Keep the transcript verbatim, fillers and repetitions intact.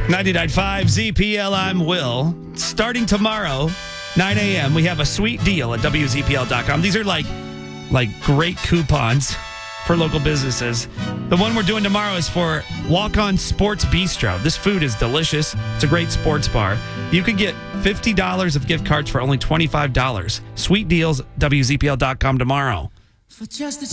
ninety-nine point five Z P L, I'm Will. Starting tomorrow, nine a.m., we have a sweet deal at W Z P L dot com. These are like, like great coupons for local businesses. The one we're doing tomorrow is for Walk On Sports Bistro. This food is delicious. It's a great sports bar. You could get fifty dollars of gift cards for only twenty-five dollars. Sweet deals, W Z P L dot com tomorrow. For just